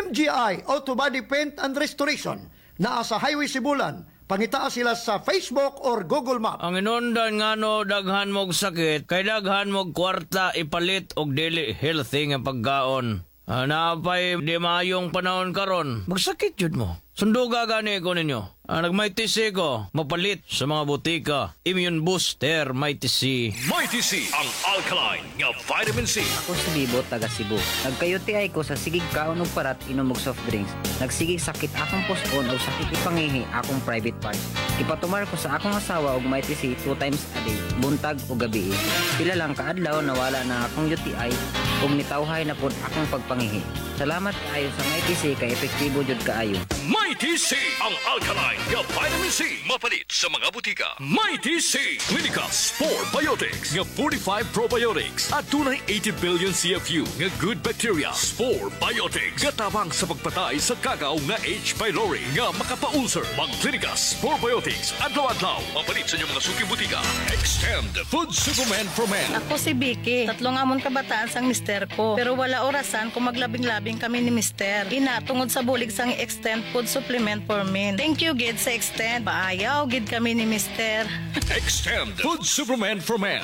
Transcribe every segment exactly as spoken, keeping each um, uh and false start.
M G I Auto Body Paint and Restoration naa sa Highway Sibulan. Pangitaa sila sa Facebook or Google Map. Ang inundan nga no, daghan mog sakit, kay daghan mog kwarta ipalit og dili healthy nga pagkaon. Ah, napay di maayong panahon karon, magsakit jud mo. Sunduga gani ko ninyo. Ah, nagmighty C ko, mapalit sa mga butika. Immune Booster Mighty C. Mighty C, ang alkaline nga vitamin C. Ako si Bibo, taga Cebu. Nagkayo ti ay ko sa sigig kaon og parat inom og soft drinks. Nagsigig sakit akong puson o sakit ipangihi akong private part. Ipatumar ko sa akong asawa og Mighty C two times a day, buntag o gabi. Pila lang kaadlaw nawala na akong U T I ug nitawhay na pud akong pagpangihi. Salamat kaayo sa Mighty C kay epektibo jud kaayo. Mighty C, ang alkaline nga vitamin C. Mapalit sa mga butika. Mighty C, Clinica Spore Biotics nga forty-five probiotics at tunay eighty billion C F U nga good bacteria. Spore Biotics gatabang sa pagpatay sa kagaw nga H. pylori nga makapa-ulcer. Mag Clinica Spore Biotics adlaw-adlaw. Mapalit sa inyong mga suking butika. Extend Food Supplement for Men. Ako si Vicky. Tatlong amon kabataan sang mister ko. Pero wala orasan kung maglabing-labing kami ni mister. Ina, tungod sa bulig sang Extend Food Supplement for Men. Thank you, Gid, sa Extend. Paayaw, Gid kami ni mister. Extend Food Supplement for Men.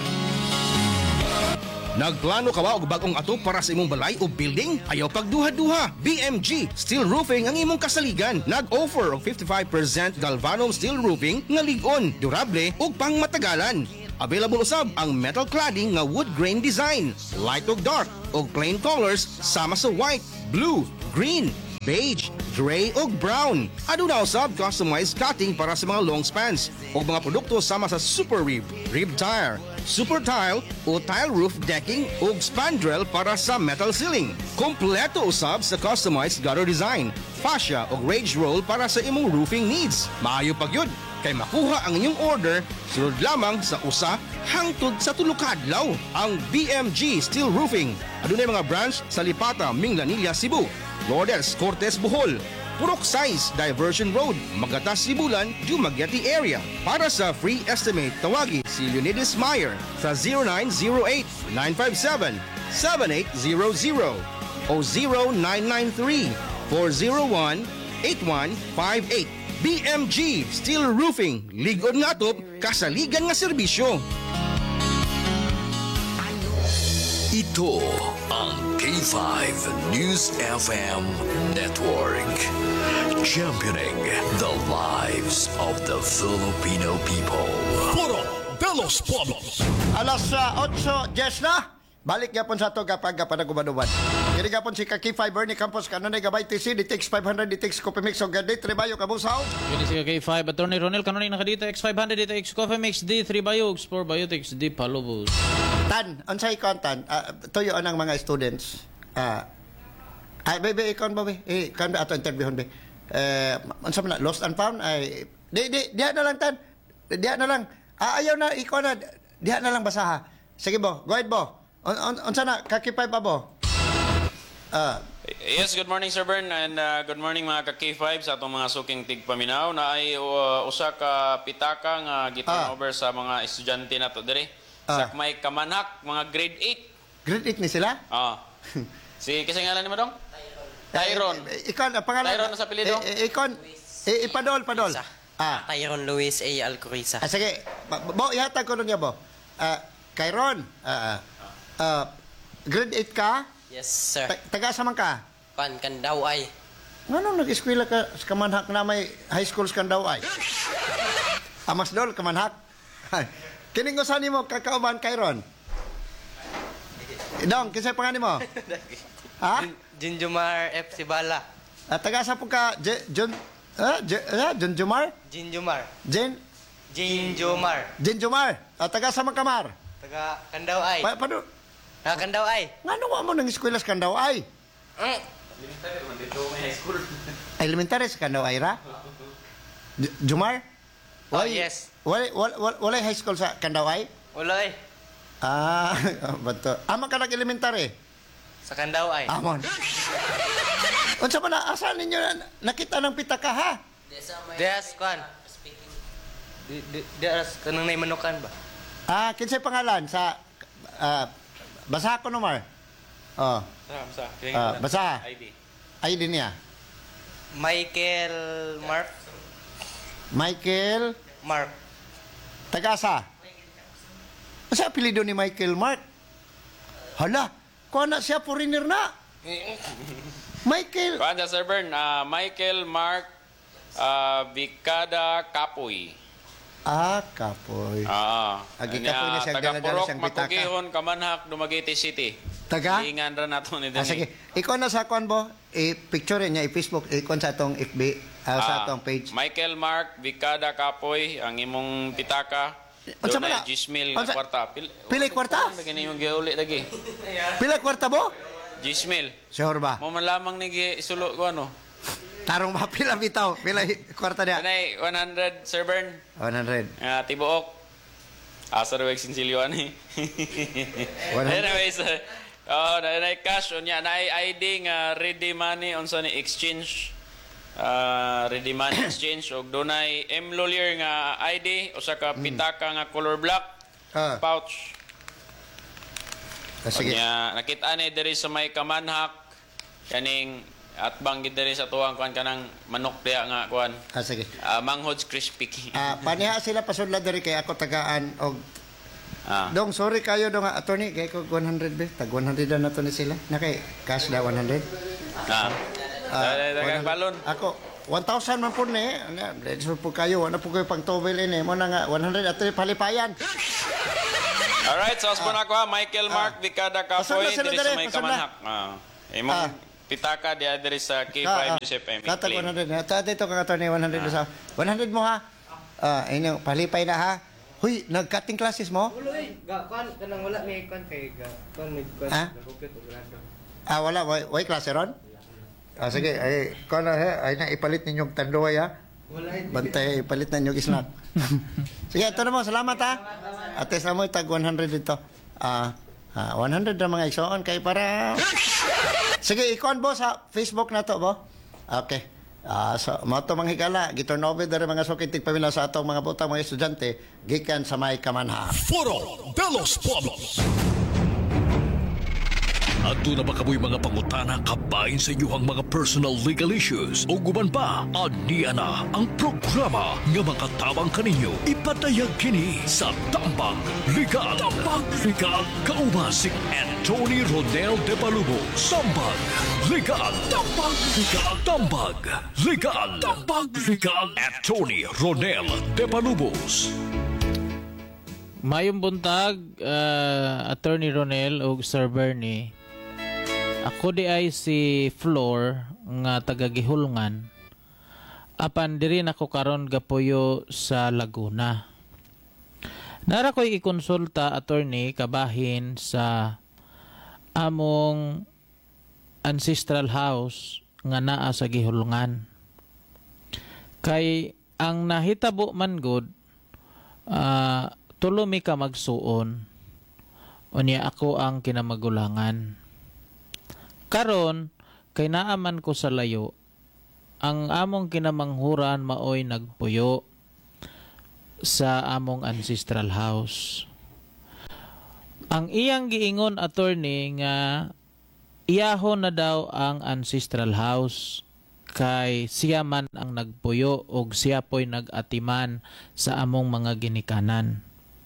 Nagplano ka ba og bagong ato para sa imong balay o building? Ayaw pagduha-duha. B M G Steel Roofing ang imong kasaligan. Nag-offer og fifty-five percent galvanum steel roofing nga lig-on, durable ug pangmatagalan. Available usab ang metal cladding nga wood grain design, light ug dark ug plain colors sama sa white, blue, green, beige, gray ug brown. Aduna usab customized cutting para sa mga long spans ug mga produkto sama sa Super Rib, Rib Tire, Super Tile o tile roof decking ug spandrel para sa metal ceiling. Kompleto usab sa customized gutter design, fascia ug rage roll para sa imong roofing needs. Maayo pagyud kay makuha ang inyong order sulod lamang sa usa hangtod sa tulo ka adlaw. Ang B M G Steel Roofing adunay mga branch sa Lipata, Minglanilla, Cebu, Lourdes, Cortes, Bohol, Purok Size, Diversion Road, Magatas, Sibulan, Dumaguete area. Para sa free estimate, tawagi si Leonidas Meyer sa zero nine zero eight, nine five seven, seven eight zero zero o zero nine nine three, four zero one, eight one five eight. B M G Steel Roofing, ligod nga top, kasaligan nga serbisyo. Ito ang K five News F M Network. Championing the lives of the Filipino people. Puro Belos Pobos. Alas uh, eight, Jess na. Balik yapon sa to kapag panagubaduban. Kini gapon si Kaki Fiber ni Campus kanunay gabay T C D T X five hundred D T X Coffee Mix o gadit rebayo kabusaw. Kini si K five Attorney Ronel kanunay nakadito X five hundred D T X Coffee Mix D three Bio Spore Biotics D Palubos. Tan, unsay content uh, tuyo anang mga students. Ah uh, ay bebe ikon ba be? Eh kan ato interview be. Eh unsa man na lost and found ay di di diha na lang tan. Diha na lang. Ah, ayaw na ikon na diha na lang basaha. Sige bo, go ahead bo. On, on, on sana, kakipay pa bo? Uh, yes, good morning Sir Bern and uh, good morning mga ka-K five sa atong mga suking tigpaminaw na ay uh, usa ka pitaka nga giturn over sa mga estudyante nato diri. Ah. Sa may kamanhak, mga grade eight. Grade eight ni sila? Ah. Si kasi ngalan ni mo dong? Tyron. Eh, ikon, ang pangalan? Tyron na sa apelyido? Eh, eh, ikon, eh, ipadol, padol. Ah. Tyron Luis A. Alcoriza. Ah, sige, bo, ihatag ko nun niya bo. Ah, Kyron, ah, ah. Uh, grade eight ka? Yes, sir. Ta- taga sa man ka? Pan Kandaw ay. Ano nag-eskwela ka sa Kamanhak na may high school sa Kandaw ay? Amas dol, Kamanhak. Kining usan mo kakauban Kyron? Dong, kisay pangalan mo? Ha? Jinjumar F. Sibala. Ah, taga sa po ka, J- John, ah, J- ah, John Jumar? Jinjumar. Jen? Jinjumar. Jen Jumar. Ah, taga sa man kamar? Taga Kandaw ay. Pa, paano? Ah, Kandaw ay. Nga nung mo nang eskwela sa Kandaw ay? Mm. Elementary sa Kandaw ay ra? J- Jumar? Oh, Wala- yes. Wala, wala, wala high school sa Kandaw ay? Wala ay. Ah, bato. Amang ka nag-elementary? Sa Kandaw ay. Amon. Unsa man na, asan ninyo na, nakita ng pitaka ha? Dias, kwan. Di, di, dias, kanang naimanukan ba? Ah, kinsay pangalan sa, ah, basa ko nomar. Oh, Sa, sa. ah, basa. I D. I D niya. Michael Mark. Michael Mark. Tagasa. Masa apelido ni Michael Mark? Hala, kuha na siya foreigner na. Michael. Kuan sa Sir Bern, ah, Michael Mark ah, Vicada Kapoy. Ah, kapoy. Ah, Agi kapoy na siyang dala-dala taga-Purok, siyang pitaka. Makugihon, Kamanhak, Dumaguete City. Taga? Lingan ra nato ni Ah, Dani. sige. Ikaw na sa kwan mo, i-picture niya, i-Facebook, ikon sa atong F B, ah, sa Ah, atong page. Michael Mark Vicada Kapoy, ang imong pitaka. Unsa Doon man na? ay Gismil Unsa- nga kwarta. Pil Pilay kwarta? Lagi na yung giuli lagi. Pila kwarta mo? Gismil. Sure ba? Mo man lamang ni gi- isulo ko ano. Tarong ba pila bitaw? Pila kwarta niya? Kanay one hundred Sir Bern. one hundred. Ah, tibuok. Asa ro sinsilyo ani. one hundred. Anyways, uh, oh, na na cash unya na I D nga ready money unsa ni exchange. Uh, ready money exchange og dunay M Lawyer nga I D usa ka pitaka nga color black Ah. pouch. Ah, sige. Unya nakita ni diri sa may kamanhak kaning at banggid diri sa tuwang kuan kanang manok diha nga kuan. Ah, sige. Uh, Manghods crispy. Ah, paniha sila pasudla diri kay ako tagaan og Ah. Dong, sorry kayo dong attorney kay ko one hundred be. Tag one hundred na to ni sila. Na kay cash da one hundred. Ah. Ah, Dali, dagang one hundred. balon. Ako one thousand man po ni. Let's po kayo. Wala po kayo pang towel ini. Mo na nga one hundred ato palipayan. Alright, so aspo na ko ha, Michael Mark Vicada Kapoy Pasod na sila diri sa dali, may pasod na. kamanhak. Ah. Imong Ah. pitaka diha diri sa K Ah, five ah. Joseph M. Katag Claim. one hundred. Ta dito ka attorney one hundred sa. one hundred mo ha. Ah, inyo palipay na ha. Huy, nag-cutting classes mo? Uloy, ga kan kanang wala may kan kay ga kan may kan Ha? nagupit og grado. Ah, wala. Way, way klase ron? Ah, sige. Ay, ko na he. Ay na, ipalit ninyong tanduay ha. Wala Bantay, ipalit na ninyong snack. sige, ito na mo. Salamat ha. Ates na mo, tag one hundred dito. Ah, ah, one hundred na mga igsoon kay para... sige, ikon bo sa Facebook na to, bo. Okay. Ah, so, mo to mga higala. Giturnover dari mga sukitig pamila sa atong mga butang mga estudyante. Gikan sa may kamanha. Foro de los Pueblos. Ato na ba kamoy mga pangutana kabahin sa inyong mga personal legal issues o guban pa? Aniya na ang programa nga makatabang kaninyo ipatayag kini sa Tambang Legal. Tambang Legal. Kauba si Anthony Rodel de Palubo. Tambang Legal. Tambang Legal. Tambang Legal. Tambang Legal. Anthony Rodel de Palubos. Mayong buntag, uh, Attorney Ronel o Sir Bernie. Ako di ay si Flor nga taga-Gihulngan. Apan diri nako karon gapuyo sa Laguna. Nara ko'y ikonsulta, attorney, kabahin sa among ancestral house nga naa sa Gihulngan. Kay ang nahitabo man gud, uh, tulo mi ka magsuon. Unya ako ang kinamagulangan. Karon kay naaman ko sa layo, ang among kinamanghuran maoy nagpuyo sa among ancestral house. Ang iyang giingon, attorney, nga iyahon na daw ang ancestral house kay siya man ang nagpuyo og siya po'y nag-atiman sa among mga ginikanan.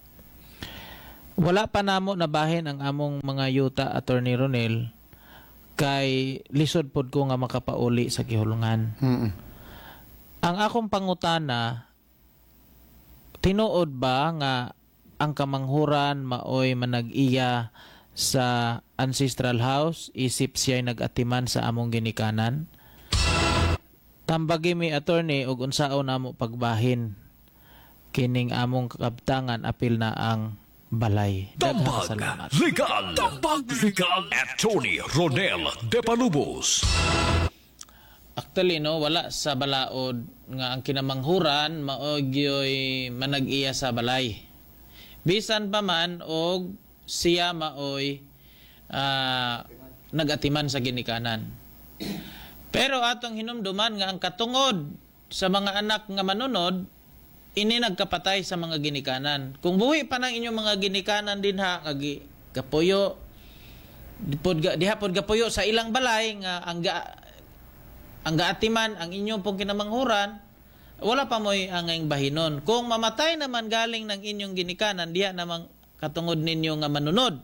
Wala pa namo nabahin ang among mga yuta, Attorney Ronel, kay lisod pod ko nga makapauli sa Gihulngan. Mm-mm. Ang akong pangutana, tinuod ba nga ang kamanghuran maoy manag-iya sa ancestral house isip siya'y nag-atiman sa among ginikanan? Tambagi mi, attorney, og unsaon namo pagbahin kining among kabtangan apil na ang balay. Daghang Tambag salamat. Legal. Tambag Legal. Anthony Rodel de Palubos. Actually, no, wala sa balaod nga ang kinamanghuran maogyoy manag-iya sa balay. Bisan pa man og siya maoy ah, nagatiman sa ginikanan. Pero atong hinumduman nga ang katungod sa mga anak nga manunod ini nagkapatay sa mga ginikanan. Kung buhi pa ng inyong mga ginikanan din ha, kagi kapuyo, dipod ga, diha pod gapuyo sa ilang balay nga ang ga, ang gaatiman ang inyong pong kinamanghuran, wala pa mo'y angayng bahinon. Kung mamatay naman galing ng inyong ginikanan, diya namang katungod ninyo nga manunod.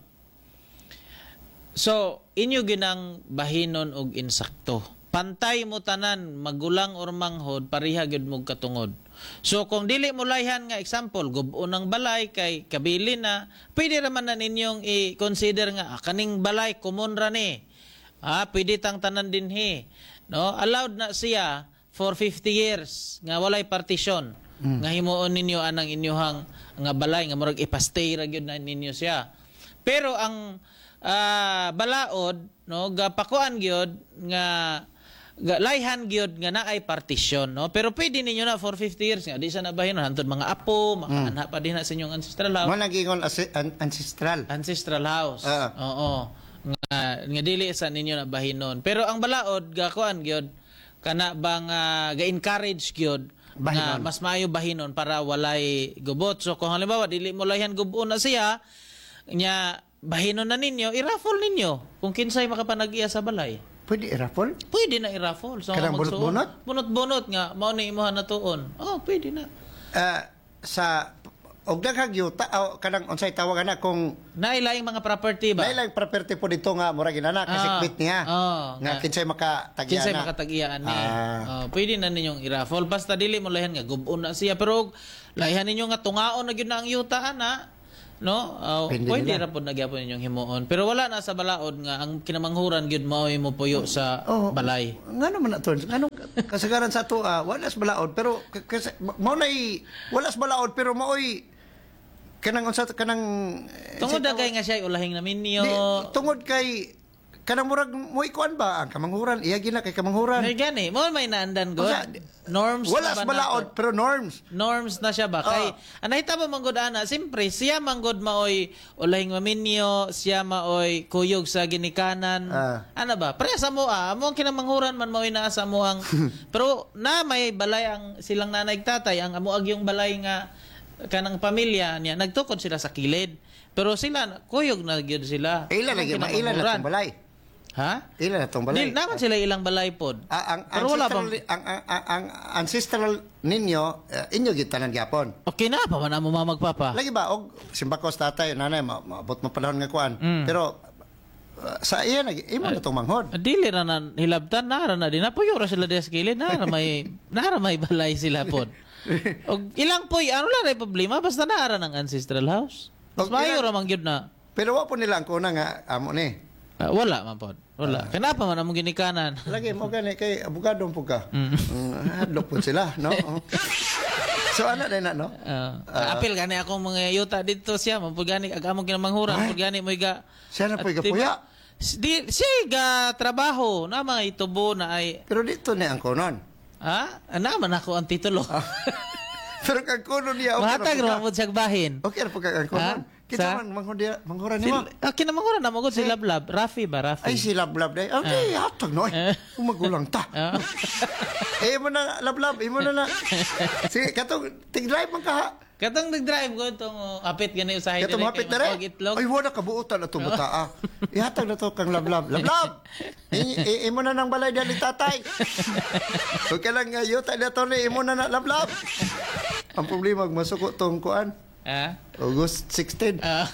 So, inyo ginang bahinon og insakto. Pantay mo tanan, magulang or manghod, pareha gyud mo katungod. So, kung dili mo layhan nga example, gubo ng balay kay kabili na, pwede raman na ninyong i-consider nga, ah, kaning balay, kumun ra ni. Ah, pwede tang tanan din he. No? Allowed na siya for fifty years nga walay partition. Mm. Nga himuon ninyo anang inyohang nga balay nga murag ipastay ra gyud na ninyo siya. Pero ang uh, balaod no gapakuan gyud nga ga, layhan gyud nga naay partition no, pero pwede ninyo na for fifty years nga di sa nabahinon hantod mga apo mga mm. anak pa din na sa inyong ancestral house. Mo nagingon an- ancestral Ancestral house. Uh. Oo. Nga, nga dili sa ninyo na bahinon. Pero ang balaod gakuan gyud kana bang uh, ga-encourage gyud nga mas maayo bahinon para walay gubot. So kung halimbawa dili mo layhan gubo na siya nya bahinon na ninyo, i-raffle ninyo kung kinsay makapanag-iya sa balay. Pwede i-raffle? Pwede na i-raffle. So, kanang bunot-bunot? Bunot-bunot nga mao na imuha na tuon. Oh, pwede na. Uh, sa og daghang yuta oh, kanang unsay tawagan na kung nailaing mga property ba? Nailaing property po dito nga murag inana kasi ah, quit niya. Oh, nga kinsay makatagiyaan. Kinsay makatagiyaan ni. Ah. Oh, pwede na ninyong i-raffle basta dili mo layan nga gubo na siya pero layan ninyo nga tungaon na gyud na ang yuta ana. No? Uh, pwede ra pud nagyapon ninyong himuon. Pero wala na sa balaod nga ang kinamanghuran gyud mao mo puyo sa oh, balay. Ngano man aton? Ngano kasagaran sa ato ah, wala sa balaod pero kasi mao nay wala sa balaod pero maoy kanang unsa kanang tungod dagay nga siya ulahing namin niyo. Tungod kay kanang murag mo ikuan ba ang kamanghuran iya gina kay kamanghuran. May gani mo may naandan god. Norms wala na sa balaod pero norms. Norms na siya ba kay uh, anahita ba manggod ana simpre siya manggod maoy ulahing maminyo siya maoy kuyog sa ginikanan. Uh, ano ba? Pre sa mo ah amo kinamanghuran man maoy naa sa mo ang pero na may balay ang silang nanay tatay ang amuag yung balay nga kanang pamilya niya nagtukod sila sa kilid pero sila kuyog na gyud sila ilan lagi mailan na tong balay ha ilan na tong balay di naman sila ilang balay pod ah, ang, pero wala bang ang, ang, ang, ang ancestral ninyo uh, inyo gid tanan gyapon okay na pa man mo magpapa lagi ba og simbakos tatay nanay maabot mo panahon nga kuan mm. pero uh, sa iya nag imo na tong manghod dili ra na hilabtan na ra na din napuyo ra sila des kilid na ra may na ra may balay sila pod. Og ilang poy ano la ray problema basta naara ng ancestral house. Mas mayo ra man gyud na. Pero wa po nila ang kuna nga amo ni. Uh, wala man pod. Wala. Uh, Kanapa man among ginikanan? Lagi mo gani kay abogado po ka. Mm. Uh, hadlok po sila, no? So ano din na, no? Uh, uh, apil gani akong mga yuta dito siya, man pud gani ag among kinamanghuran, pud gani mo iga. Siya na po iga puya. Di siya ga trabaho na mga itubo na ay. Pero dito ni ang kunon. Ha? Naman ako ang titulo. Pero kang kuno niya okay. Mahatag ra mo sa bahin. Okay ra po kang kuno. Kita man manghudia manghuran nimo. Ah kinamanghuran na mo gud si Lablab, Rafi ba Rafi? Ay si Lablab day. Okay, uh. hatag no. Umagulang ta. Eh mo na Lablab, imo na na. Sige, katong tig-drive man ka. Katong nag-drive ko itong uh, apit gani usahay dire kay itlog. Ay wala kabuutan ato bata ah. Ihatag na to kang Lablab. Lablab. Imo na nang balay dali tatay. So kailang nga yuta na to ni imo na na Lablab. Ang problema masuko tong kuan. Ah? August sixteenth. Ah.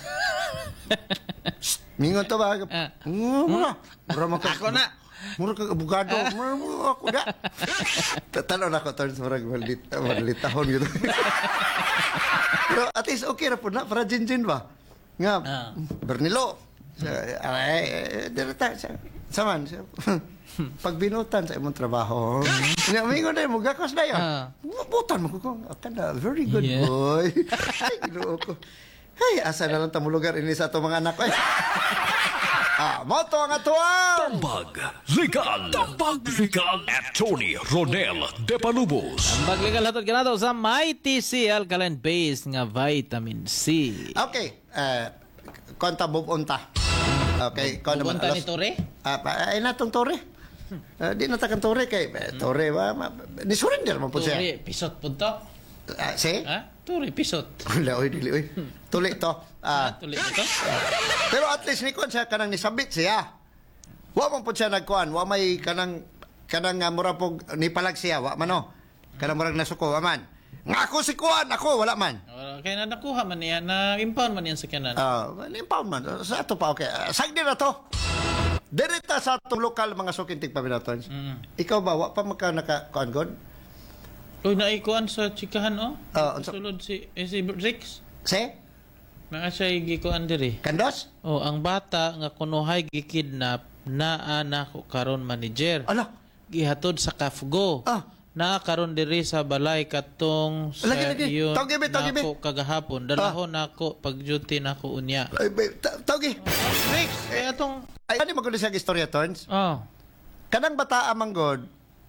Mingon to ba? Ah. Mura. Mura man ka. Ako na. Mura ka abogado. Mura ako na. Tatalo na ko to sa murag malit malitahon gitu. Pero at least okay ra po na para jinjin ba? Nga. Ah. Bernilo. Ay, direta sa saman. Pagbinutan sa imong trabaho. Nga mingon na mo gakos na yon. Butan mo ko. Kada very good yeah. boy. Ay ginoo ko. Ay asa na lang tamulugar ini sa ato mga anak ko. Ah, moto ang atuang! Tambag Legal! Tambag Legal at Tony Ronel De Palubos. Tambag Legal hatod kanato sa Mighty C Alkaline Base nga vitamin C. Okay. Uh, konta bubunta. Okay. Konta bubunta ni Tore? Ah, uh, ay natong Tore. Uh, di natakan Tore kay uh, Tore ba? Ma, ni surrender man po siya. Tore, pisot po to. Uh, si? Ha? Tore, pisot. Wala, oy, dili, oy. Tuli to. Ah, tuli ito? Pero at least ni Kon siya kanang nisabit siya. Wa man po siya nagkuhan. Wa may kanang kanang nga mura pog ni palag siya wa man no. Kanang murag nasuko wa man. Nga ako si kuan ako wala man. Uh, kaya na nakuha man niya, na-impound man yan sa kanan. Ah, uh, impound man. Sa ato pa okay. Uh, sagdi na to. Direta sa atong lokal mga sukintig paminatons. Mm. Ikaw ba wa pa magka naka kuan god? Uy, naikuan sa chikahan, oh. Ah, unsa- Sulod si, eh, si Rex. Si Mga siya gikuan diri. Kandos? Oh, ang bata nga kunuhay gikidnap naa na ko karon manager. Ala. Gihatod sa Kafgo. Ah. Na karon diri sa balay katong sa Lagi, lagi. iyon Tawag ibi, tawag ibi. nako kagahapon. Dalahon nako pag duty nako unya. Ay, ba- ta- tawgi. Rex, eh atong Ay, ano magkulo siya istorya tons? oh. Kanang bata amang god.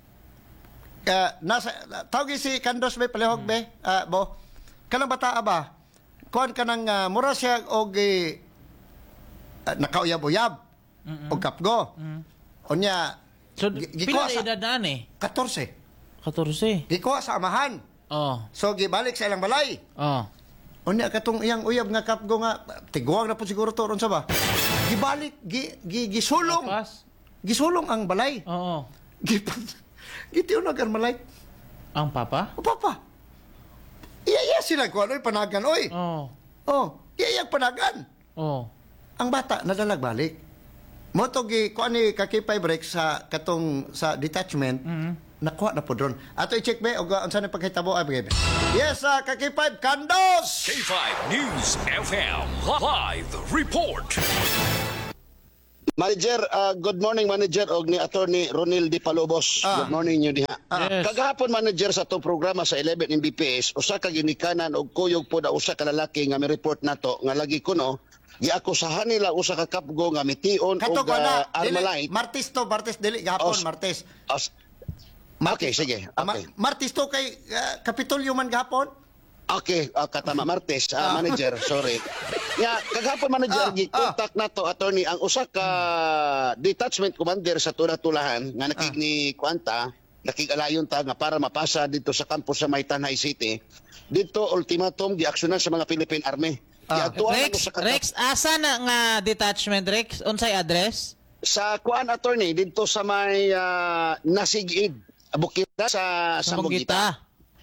Uh, nasa tawgi si Kandos be palihog be. Ah, bo. Kanang bata ba? Kuan kanang uh, mura siya og uh, nakauyab-uyab. Og kapgo. Unya So, gi- pila gikuha na sa edad na ni? fourteen. fourteen. Gikuha sa amahan. Oh. So gibalik sa ilang balay. Oh. Unya katong iyang uyab nga kapgo nga tiguang na po siguro to ron sa ba. Gibalik gi, gi gisulong. Lapas. Gisulong ang balay. Oo. Gipan. Gitiunag ang balay. Ang papa? O papa. Iya-iya sila ko ano panagan oy. Oh. Oh, iya panagan. Oh. Ang bata nadalag balik. Mo to gi ko ani kakipay break sa katong sa detachment. Nakuha na po doon. Ato i-check be og unsa na pagkahitabo ay bagay. Yes, uh, kakipay Kandos. K five News F M Live Report. Manager, uh, good morning manager og ni attorney Ronil Di Palobos. Ah. Good morning niyo diha. Yes. Kagahapon manager sa to programa sa eleven M B P S, usa ka ginikanan og kuyog po da usa ka lalaki nga mi-report nato nga lagi kuno giakusahan nila usa ka kapgo nga mitiun Kato og ko na. uh, Armalite. Martes to, Martes dili gahapon Os- Martes. As- Okay, sige. Ma- Okay. Martes to kay uh, Kapitolyo man gahapon. Okay, uh, katama Martes, uh, Ah. manager, sorry. Ya, kagahapon manager Ah, gi-contact nato attorney ang usa ka detachment commander sa Tula-Tulahan nga nakig ni Kuanta, nakig-alayon ta nga para mapasa dito sa campus sa Maytanay City. Dito ultimatum gi-aksyonan sa mga Philippine Army. Ah. Giadtuan ang Rex, usa ka Rex, asa na nga detachment, Rex? Unsay address? sa Kuan attorney dito sa may uh, Nasigid, Bukida sa Sambongita.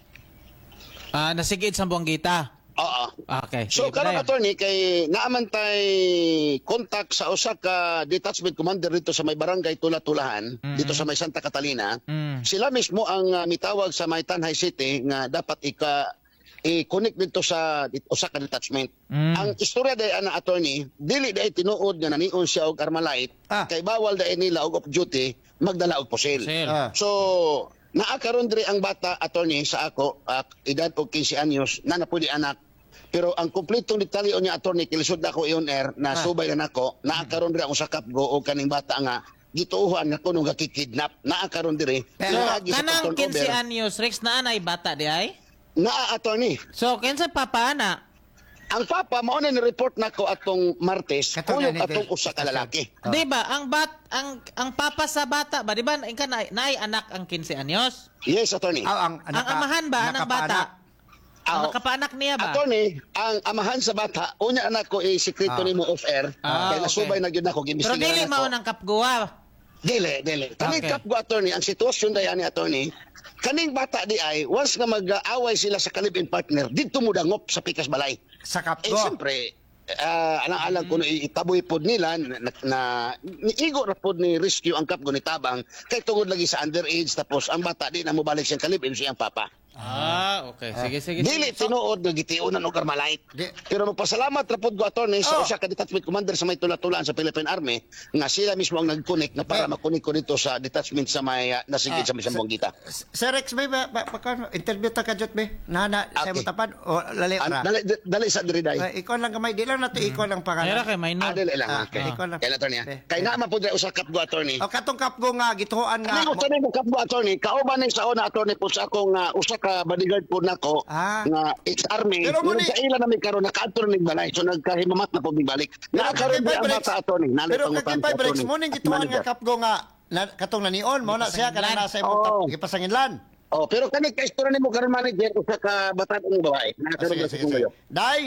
Ah, nasigid sa Buanggita. Oo. Okay. So sige, karon Brian. attorney kay naaman tay contact sa usa ka detachment commander dito sa may barangay Tula-Tulahan dito sa may Santa Catalina. Mm. Sila mismo ang uh, mitawag sa Maytanay City nga dapat ika i-connect dito sa dit- usa ka detachment. Mm. Ang istorya day ana attorney, dili day tinuod nga nanion siya og Armalite Ah. kay bawal day nila og off duty magdala og pusil. Pusil. Ah. So, naakaroon diri ang bata, attorney, sa ako, uh, edad og fifteen anyos, na napuli anak. Pero ang kumpletong detalye niya, attorney, kilisod na ako iyon air, na subay na nako, naakaroon diri ang usa ka kapgo o kaning bata nga, gituuhan nga kuno nga kikidnap. Naakaroon diri. So, Naagi sa kanang turnover. fifteen anyos, Rex, na anay bata di ay? Naa, attorney. So, kinsa papa na? Ang papa, mao na ni-report nako atong Martes, Katong kuyog ganito. atong usa ka lalaki. Di ba, ang bat ang ang papa sa bata ba, di ba, ingka na, naay anak ang fifteen anyos? Yes, attorney. Ah, ang, Ang amahan ba ng bata? Ang Ah, nakapaanak niya ba? Attorney, ang amahan sa bata, unya anak ko Ah. i-secreto nimo off-air, Ah, kaya nasubay okay. na gyud nako, Pero gimbestigahan dili nako. mao ng kapguwa. Dili, dili. Kaning Okay. kapgo attorney, ang sitwasyon dayan ni attorney, kaning bata di ay, once nga mag-aaway sila sa kalibin partner, dito mo dangop sa pikas balay. sa Eh, kapgo. siyempre, ah, alang-alang kuno itaboy pod nila na, na, na niigo na pod ni rescue ang kapgo ni Tabang kay tungod lagi sa underage tapos ang bata di na mo balik siyang kalibin siyang papa. Ah, okay. Sige, sige. Dili tinuod nga gitiunan og Armalite. Di- Pero magpasalamat ra pod go attorney sa Oh. usa ka detachment commander sa may Tula-Tulaan sa Philippine Army nga sila mismo ang nag-connect na para Eh. makunik ko dito sa detachment sa may uh, nasigid sa Misang Buanggita. Sir Rex, may ba, ba, ba, interview ta ka jud be? Na na sa Okay. mo tapan o lali Ah, ra. dali, dali sa diri day. Ay, ikaw lang gamay, di lang nato ikaw lang pangalan. Ayra kay Ah, minor. dali lang. Ah, Okay. ikaw lang. Kaya attorney. ah. Okay. Kay naman po diri usa kapgo attorney. O katong kapgo nga gituan nga. Ano ko tanay mo kapgo attorney, kauban ning sa una attorney po sa akong uh, usa ka bodyguard po nako Ah. nga ex-army. Pero Pero muni- sa ila namin karon nakaadto ning balay so nagkahimamat na po balik. Nakaroon kakipay di ang breaks- bata attorney. Nalito Pero ang kakipay breaks mo ning gituan nga kapgo nga na, katong nanion mo na siya kanang nasa imong Oo. tap- gipasanginlan. Oh, pero kani ka istorya nimo karon manager usa ka bata ng babae. Nakaroon Sige, na sige, sa sige. kumayo. Day,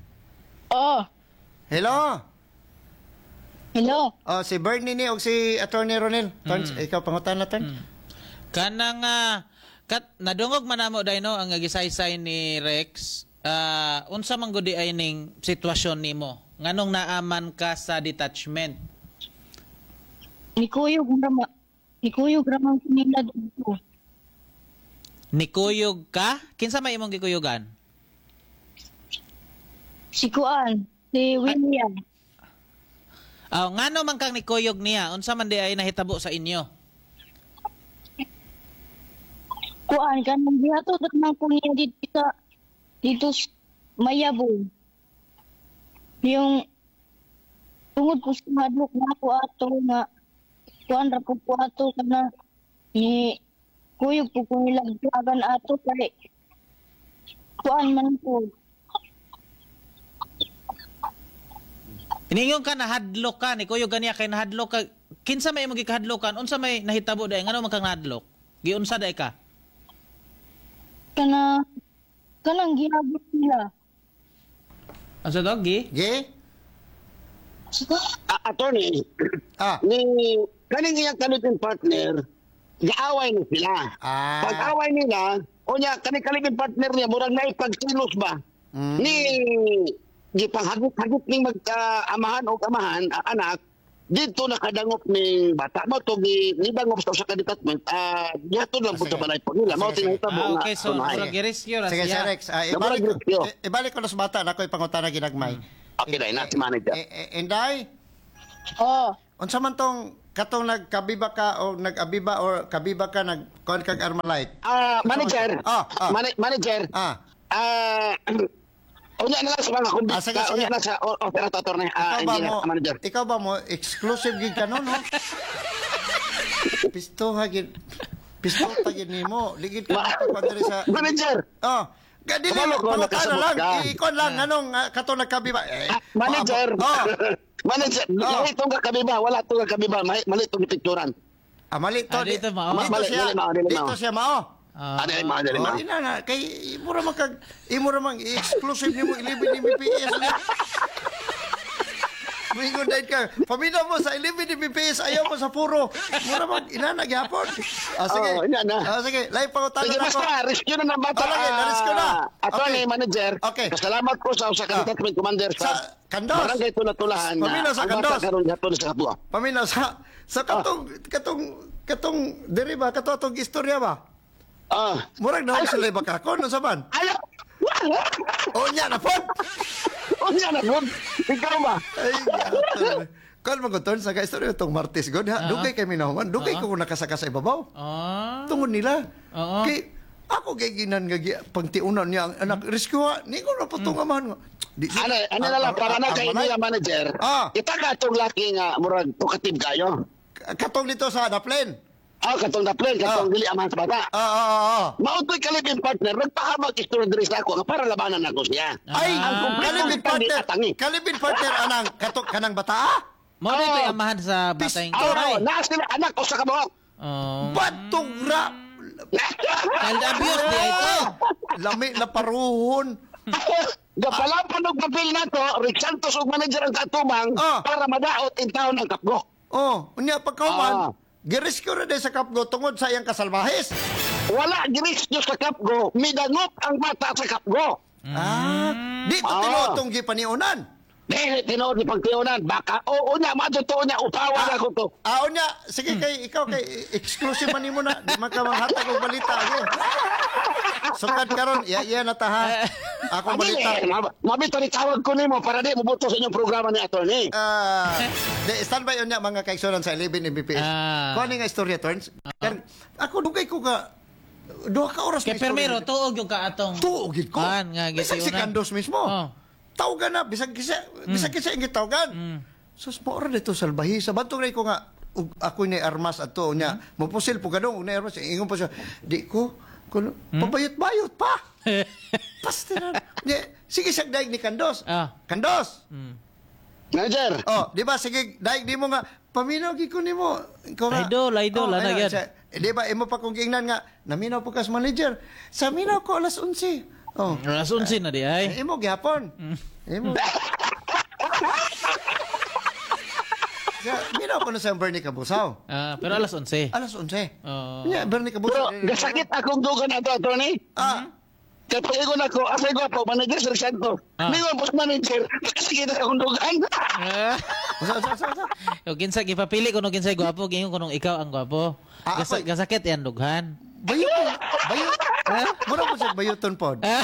Oh, hello. hello. Oh, si Bernie ni og si Attorney Ronel. Tons, ikaw pangutan natin. Kanang uh, kat nadungog man namo dai no ang gisaysay ni Rex. Uh, unsa man gudi ay ning sitwasyon nimo? Nganong naaman ka sa detachment? Nikuyog rama. Nikuyog rama nila dito. Nikuyog ka? Kinsa may imong gikuyugan? Si Kuan, si William. Oh, ngano man kang nikuyog niya? Unsa man di ay nahitabo sa inyo? Kuan kanang gihatod nang punya dito sa dito sa Mayabo. Yung tungod ko sa madlok na ako ato nga kuan ra ko po ato kana ni kuyog po ko nilang tuagan ato kay kuan man po. Iningon ka nahadlok ka, nikuyog ka niya kay nahadlok ka. Kinsa may imong gikahadlokan? Unsa may nahitabo dai? Ngano man kang nahadlok? Giunsa dai ka? Kana kanang ginabot nila. Asa dog gi? Gi? Ah, attorney, Ah. ni kaning iyang kalipin partner, gaaway na sila. Ah. Pag-away nila, o niya, kaning kalipin partner niya, murang naipagsilos ba? Mm. Ni, gipanghagot-hagot ning mag-amahan o amahan, ah, anak, dito nakadangop ning bata mo to gi nibangop sa usa ka department ah gihatod lang pud Sige. sa balay po nila mao Sige, sige. tinahitabo Ah, nga okay, so tunay. murag girescue ra Sige, siya. Sir Rex. Ah, Naman ibalik, ang group i- ibalik ko na sa bata na ako'y pangutana ginagmay. Okay na ina si manager. Eh, eh, Inday, Oh, unsa man tong katong nagkabiba ka o nag-abiba or kabiba ka nag kuan kag Armalite? Ah, manager. Ah, ah. Mana- manager. Ah, Ah, unya na lang sa mga kumbit. Ah, sige, Ah, unya sige. na sa o- operator ni ah, ikaw ba engineer, mo, manager. ikaw ba mo exclusive gid ka no, no? Pisto ha gid. Pisto ta gid nimo. Ligid ka Ma- dito pa diri sa Manager. Oh, gadili Kabalo ko, pangutana nakasabot lang. ka. Ikon lang anong uh, katong nagkabiba. Eh, Ah, manager. Oh, Manager, Oh. mali itong kabiba, wala itong kabiba, mali mali itong picturan. ah, mali to. Ah, dito mao. Dito Mali, siya. mali, mali, mali, Dito mao. siya mao. Ah, Ano yung mga dali Oh, mo? ina na kay imura man kag imura man exclusive nimo eleven M P S niya. Mingon dahil ka. Paminaw mo sa eleven M P S ayaw mo sa puro. Mura man ina na gyapon. Ah sige. Oh, ina na. Ah sige, lay pa utang Sige, na ako. basta, rescue na ng bata. Oh, lagi, na-rescue na. Attorney, Okay. manager. Okay. Salamat po sa usa ka Ah. detachment commander Sa sa Kandos. Barangay Tulatulahan na Paminaw sa ang bata Kandos. karon gihapon sa kapwa. Paminaw sa sa katong katong katong diri ba kato atong istorya ba? Ah. Murag na sila ba ka kon sa ban? Ayaw! O nya na pod. O niya na, good. Ikaw ba? Ay, yato. Kan mo guton sa istorya tong Martes god ha. Oo. Dugay kay minawan, dugay ko nakasaka sa ibabaw. Ah. Tungod nila. Oo. Kay ako kay ginan nga gi- pangtiunan niya ang anak rescue ha. Ni ko na patungamahan nga. Di, Ano, ano na lang, para na kay Armalite. niya manager. Ah. Itaga itong laki nga, murag, tukatib kayo. Katong dito sa Daplen. Ah, katong daplen, katong Ah. dili amahan sa bata. Ah, ah, ah, ah. Mautoy kalibin partner, nagpahamag istorya diri sa ako nga para labanan ako siya. Ay, Ang kumpleto kalibin ng kandi partner. atangi. Kalibin partner anang kato kanang bata. ah? Mo dito Oh. amahan sa batay. Pisto. Oo, naa sila anak ko sa kabuok. Oh. Batugra. Child abuse di ay ito. Lami na paruhon. Gapalapan og papel nato, Rick Santos og manager ang katubang Ah. para madaot in town ang kapgo. Oh, unya pagkauman. Ah. Girescue na din sa kapgo tungod sa iyang kasalbahis. Wala giris nyo sa kapgo, midangop ang bata sa kapgo. Ah, di ko Ah. tinutong gipaniunan. Dili tinuod ni pagtiunan, baka oo niya maduto niya upawan ako to. Ah, unya, sige kay ikaw kay exclusive man nimo na. Di man ka manghatag og balita ako. Sukad karon, iya iya na ta ha. Ako Abi, balita. eh, mab- mabito ni tawag ko nimo para di mubuto sa inyong programa ni attorney. Ah, de standby unya mga kaigsunan sa eleven M B P S. Ah. Kuha ni nga istorya turns. Kaya ako dugay ko ka duha ka oras Kay na istorya. permero tuog yung ka atong. Tuog gid ko. Kuan nga Bisag si gitiunan. Kandos mismo. Oh. Tawgan na bisag kisa bisag kisa ingit tawgan. Sus mo ora dito salbahi sa bantong ray ko nga ug ako ni armas ato nya mopusil po gadong ug ni armas ingon pa siya di ko kuno pabayot-bayot pa. Pastiran. Nya sige sag daig ni Kandos. Ah. Kandos. Manager, Oh, di ba sige daig di mo nga paminaw gi ko nimo. Ikaw nga. Idol, idol, ano ayun, yan? siya, eh, di ba imo pa kong giingnan nga naminaw po kas manager. Sa minaw ko alas eleven. Oh. Rason sin na di ay. Imo gihapon. Imo. Kaya, minaw ko na sa Bernie Kabusaw. Ah, pero alas onse. Alas onse. Oh. Yeah, Bernie Pero Kabusaw. gasakit akong dugan ato, attorney. Ah, Kaya pag-igon ako, asa ko po, manager sa Santo. Ah. Hindi ko po manager, gasakit akong dugan. Ah. usa, usa, usa, usa. O kinsa gipapili kuno kinsay gwapo, gingon kuno ikaw ang gwapo. Ah, Gasa, ako- gasakit yan dughan. Bayo, bayo. Ha? Mura po siya bayuton pod. Ah.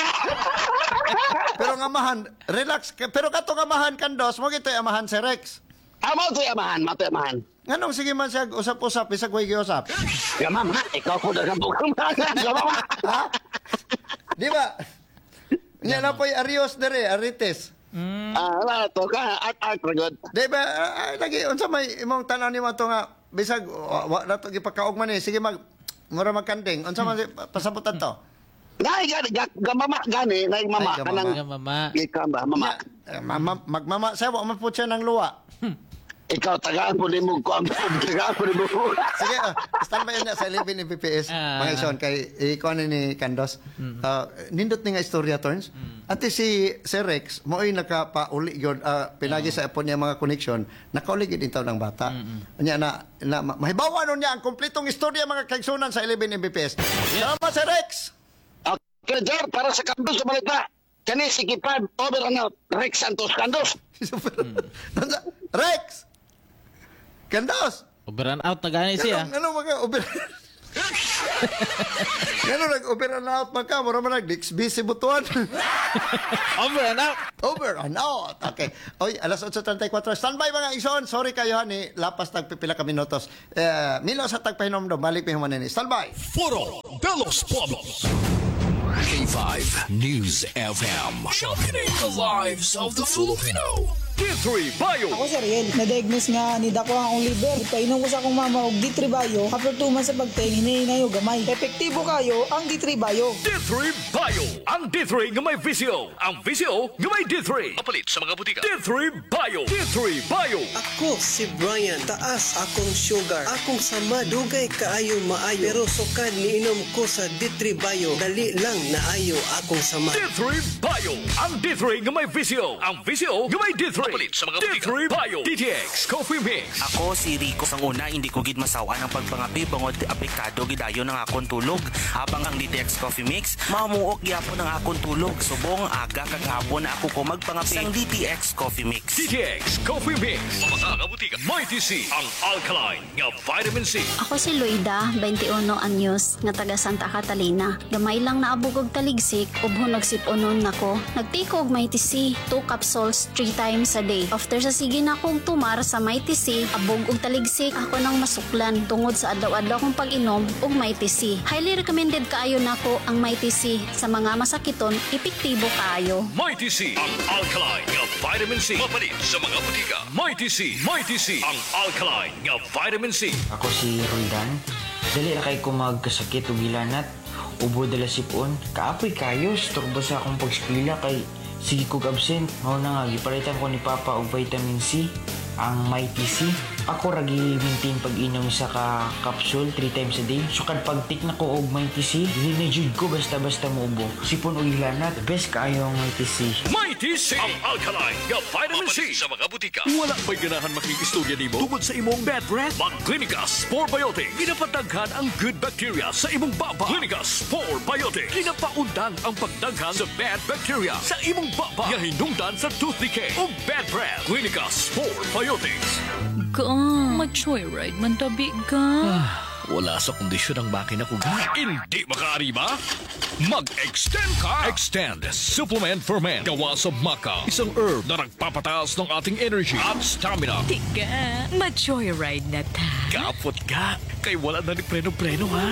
Pero nga amahan, relax. ka- Pero kato nga amahan kandos, mo gito'y amahan si Rex. Amo to amahan, mato amahan. Nganong sige man siya usap-usap, bisag way giusap. Ya mama, ikaw ko dagang bukang mga. Ya mama. Ha? Di ba? Nya na po'y Arios dere, Arites. Ah, wala to ka, at at ragod. Di ba, ah, lagi, unsa may imong tanaw ni mo to nga, bisag, wa wa na to gipakaog man eh, sige mag, mura magkanding, unsa man si- pasabutan to? Nay gani, gamama gani, nay mama Ay, gamama. kanang Nga mama. ikaw ba, mama. Eh, mama, magmama, sayo, man po siya ng luwa. Ikaw tagaan po ni mo ko ang tagaan po ni mo. Sige, uh, standby yun na sa eleven M B P S, Ah. mga ison, kay ikaw ni Kandos. Uh, nindot ni nga istorya, Torns. Ate si, si Rex, mo ay nakapauli yun, uh, pinagi sa ipon niya mga connection, nakauli yun itaw ng bata. Kanya na, na ma- mahibawan nun niya ang kompletong istorya mga kaigsunan sa eleven M B P S. Salamat si Rex! Okay, Jar, para sa kandos sa balita. Kani si Kipad, over ano, Rex Santos Kandos. Nasa- Rex! Kandos! Overrun out na gani siya. Ano, ano mga over... Ano nag-over and out man ka? Mura man nag-Dixby si Butuan. Overrun out. Over and out. Okay. Oy, alas eight thirty-four. Standby mga ison. Sorry kayo, ni. Lapas tagpipila ka minutos. Eh, milo sa tagpahinom do. Balik pihuman ni. Standby. Foro de los Pueblos. K five News F M. Championing the lives of the Filipino. D three Bio. Ako si Ariel, na-diagnose nga ni dako ang liver. Ipainom ko sa akong mama og D three Bio. After two months sa pagtingin, hinahingayo gamay. Epektibo kayo ang D three Bio. D three Bio. Ang D three nga may visyo. Ang visyo nga may D three. Mapalit sa mga butika. D three Bio. D three Bio. Ako si Brian, taas akong sugar. Akong sama, dugay kaayo maayo. Pero sukad niinom ko sa D three Bio. Dali lang naayo akong sama. D three Bio. Ang D three nga may visyo. Ang visyo nga may D three. Mapalit sa mga butika. D three Bio. D T X Coffee Mix. Ako si Rico. Sang una, hindi ko gid masawa ng pagpangapi bangod apektado gidayo ng akong tulog. Habang ang D T X Coffee Mix, mamuok gyapon ang akong tulog. Subong aga kag hapon na ako ko magpangapi sang D T X Coffee Mix. D T X Coffee Mix. Mga butika. Mighty C. Ang alkaline nga vitamin C. Ako si Luida, twenty-one anyos, nga taga Santa Catalina. Gamay lang naabog og taligsik, ubho nagsip-unon nako. Nagtiko og Mighty C, two capsules, three times a day. After sa sige na akong tumar sa Mighty C, abog og taligsik, ako nang masuklan tungod sa adlaw-adlaw kong pag-inom og Mighty C. Highly recommended kaayo nako ang Mighty C. Sa mga masakiton, epektibo kaayo. Mighty C. Ang alkaline nga vitamin C. Mapalit sa mga butika. Mighty C. Mighty C. Ang alkaline nga vitamin C. Ako si Roldan. Dali na kay ko magkasakit o gilanat. Ubo dala sipon. Kaapoy kayo. Storbo sa akong pagspila kay sige kog absent. Mao na nga, gipalitan ko ni Papa og vitamin C. Ang Mighty C. Ako ragi maintain pag-inom sa ka capsule three times a day. So kad pagtik na ko og Mighty C, dili na jud ko basta-basta muubo. Sipon og gilanat, best kaayo ang Mighty C. Mighty C. Ang alkaline nga vitamin C. Sa mga butika. Wala pa'y ganahan makikistorya nimo tungod sa imong bad breath. Mag Clinicas Sporebiotic. Ginapataghan ang good bacteria sa imong baba. Clinicas Sporebiotic. Ginapaundang ang pagdaghan sa bad bacteria sa imong baba. Nga hinungdan sa tooth decay o bad breath. Clinicas Sporebiotics. Ka, ma-joyride man tabi ka. Wala sa kondisyon ang makina ko ga. Hindi makaariba? Mag-extend ka! Extend Supplement for Men. Gawa sa maca. Isang herb na nagpapataas ng ating energy at stamina. Tika, ma-joyride na ta. Kapot ka. Kay wala na ni preno-preno ha.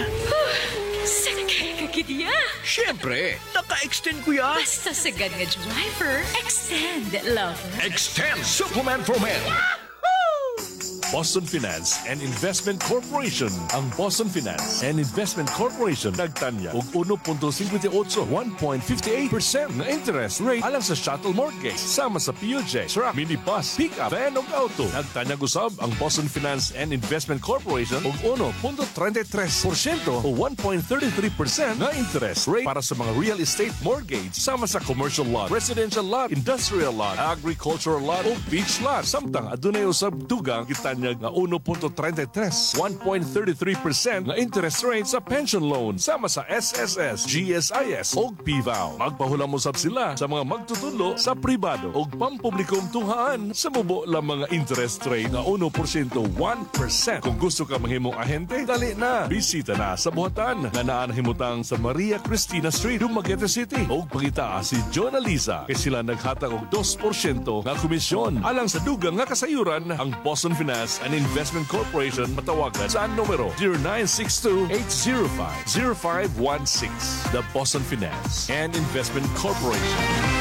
Sakay ka kidya. Siyempre, naka-extend ko ya. Basta sagad nga driver, extend lover. Extend Supplement for Men. Boston Finance and Investment Corporation. Ang Boston Finance and Investment Corporation nagtanya og one point fifty-eight, one point fifty-eight percent na interest rate alang sa shuttle mortgage sama sa P U J, truck, minibus, pickup, van ug auto. Nagtanya usab ang Boston Finance and Investment Corporation og one point thirty-three percent o one point thirty-three percent na interest rate para sa mga real estate mortgage sama sa commercial lot, residential lot, industrial lot, agricultural lot o beach lot. Samtang adunay usab dugang gitanyag nga one point thirty-three, one point thirty-three percent na interest rate sa pension loan sama sa S S S, G S I S o P V A O. Magpahulam usab sila sa mga magtutulo sa pribado o pampublikong tunghaan sa mubo lang mga interest rate nga one percent, one percent. Kung gusto ka manghimong ahente, dali na. Bisita na sa buhatan nga naan himutang sa Maria Cristina Street, Dumaguete City. O pangita si John Alisa kay sila naghatag og two percent nga komisyon. Alang sa dugang nga kasayuran, ang Boston Finance and Investment Corporation matawagan sa numero zero nine six two, eight zero five, zero five one six. The Boston Finance and Investment Corporation.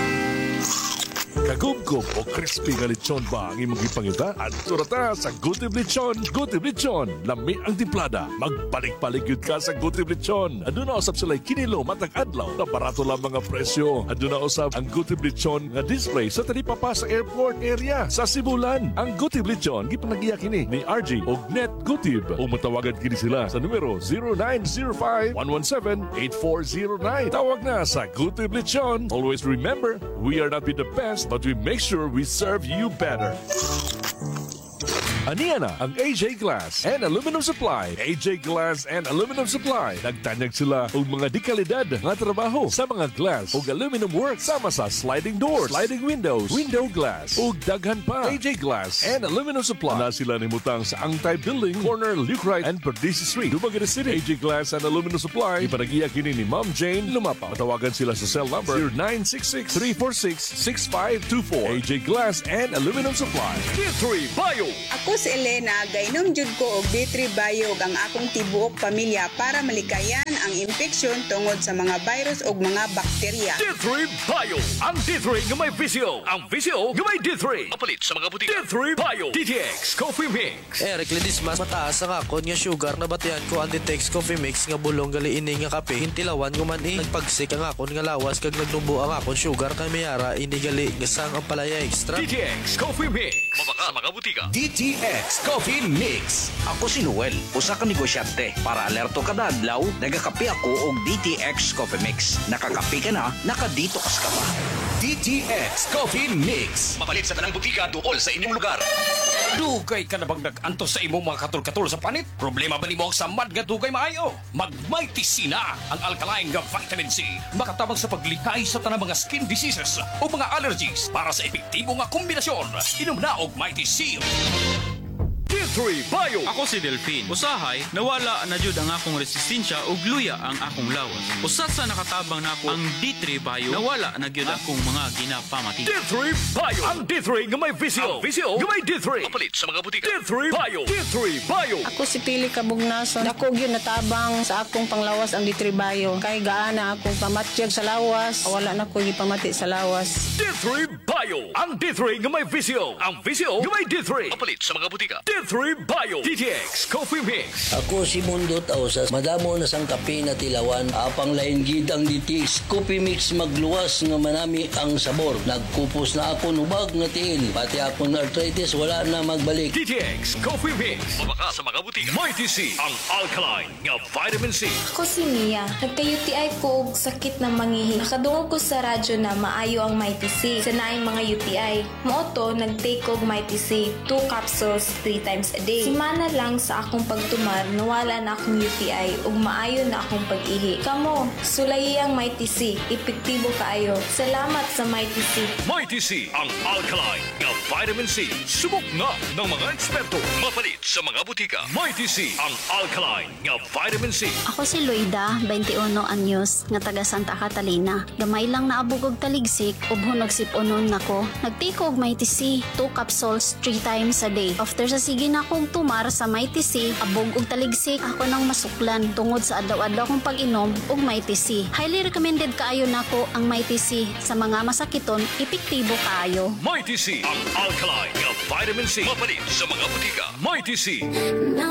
Kagubgob o crispy nga lechon ba ang imong gipangita? At turata sa Gutib Lechon. Gutib Lechon, lami ang timplada. Magbalik-balik yun ka sa Gutib Lechon. Aduna usab sila'y kinilo matag adlaw na barato lang mga presyo. Aduna usab ang Gutib Lechon nga display sa talipapa sa airport area sa Sibulan. Ang Gutib Lechon gipanagiya kini ni R G og Net Gutib. O matawagan kini sila sa numero zero nine zero five, one one seven, eight four zero nine. Tawag na sa Gutib Lechon. Always remember, we are not be the best, but we make sure we serve you better. Aniya na ang A J Glass and Aluminum Supply. A J Glass and Aluminum Supply. Nagtanyag sila og mga dikalidad nga trabaho sa mga glass ug aluminum work sama sa sliding doors, sliding windows, window glass ug daghan pa. A J Glass and Aluminum Supply. Na sila nimutang sa Angtay Building, corner Lucrite and Perdices Street, Dumaguete City. A J Glass and Aluminum Supply. Ipanagiya kini ni Ma'am Jane Lumapa. Matawagan sila sa cell number zero nine six six, three four six, six five two four. A J Glass and Aluminum Supply. D three Bio. Ako si Elena, gainom jud ko og D three Bio ang akong tibuok pamilya para malikayan ang infeksyon tungod sa mga virus ug mga bakterya. D three Bio. Ang D three nga may visio. Ang visio nga may D three. Mapalit sa mga butika. D three Bio. D T X Coffee Mix. Eric Lidis, mas mataas ang akon nga sugar na batian ko ang D T X Coffee Mix nga bulong gali ini nga kape. Hintilawan ko man eh. Nagpagsik ang akon nga lawas kag nagnubo ang akon sugar kay mayara ini gali nga sang ang palaya extra. D T X Coffee Mix. Mabaka sa mga butika. D T X Coffee Mix. Ako si Noel, usa ka negosyante. Para alerto kada adlaw, nagakape ako og D T X Coffee Mix. Nakakape ka na, nakadetox ka pa. D T X Coffee Mix. Mapalit sa tanang butika duol sa inyong lugar. Dugay ka na bang nag-antos sa imong mga katul-katul sa panit? Problema ba nimo ang samad nga dugay maayo? Mag-Mighty C na ang alkaline nga vitamin C. Makatabang sa paglikay sa tanang mga skin diseases o mga allergies para sa epektibo nga kombinasyon. Inom na og Mighty C. D three Bio. Ako si Delphine. Usahay, nawala na jud ang akong resistensya ug luya ang akong lawas. Usat sa nakatabang nako ang D three Bio, nawala na gyud akong mga ginapamati. D three Bio. Ang D three nga may visio. Ang visio nga may D three. Mapalit sa mga butika. D three Bio. D three Bio. Ako si Pili Kabugnason. Dako gyud natabang sa akong panglawas ang D three Bio. Kay gaana akong pamatyag sa lawas, wala na ko gipamati sa lawas. D three Bio. Ang D three nga may visio. Ang visio nga may D three. Mapalit sa mga butika. D three Bio. D T X Coffee Mix. Ako si Mundo Tausas. Madamo na sang kape na tilawan. Apang lain gid ang D T X Coffee Mix magluwas nga manami ang sabor. Nagkupos na ako nubag nga tiil. Pati akong arthritis wala na magbalik. D T X Coffee Mix. Mabaka sa mga butika. Mighty C. Ang alkaline nga vitamin C. Ako si Mia. Nagka-U T I ko og sakit ng mangihi. Nakadungog ko sa radyo na maayo ang Mighty C. Sa naing mga U T I. Mooto, nag-take og Mighty C. Two capsules, three times a day. Simana lang sa akong pagtumar, nawala na akong U T I ug maayo na akong pag-ihi. Kamo, sulayi ang Mighty C. Epektibo kaayo. Salamat sa Mighty C. Mighty C. Ang alkaline nga vitamin C. Subok na ng mga eksperto. Mapalit sa mga butika. Mighty C. Ang alkaline nga vitamin C. Ako si Loida, twenty-one anyos, nga taga Santa Catalina. Gamay lang naabog og taligsik, ubho nagsiponon nako. Nagtiko og Mighty C, two capsules, three times a day. After sa sige na na akong tumar sa Mighty C, abog og taligsik ako nang masuklan tungod sa adlaw-adlaw kong pag-inom og Mighty C. Highly recommended kaayo nako ang Mighty C sa mga masakiton, epektibo kaayo. Mighty C, ang alkaline nga vitamin C. Mapalit sa mga butika. Mighty C.